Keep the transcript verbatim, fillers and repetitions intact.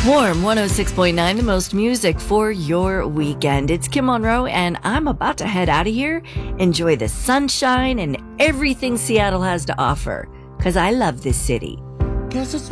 Warm one oh six point nine, the most music for your weekend. It's Kim Monroe, and I'm about to head out of here. Enjoy the sunshine and everything Seattle has to offer, because I love this city. Guess it's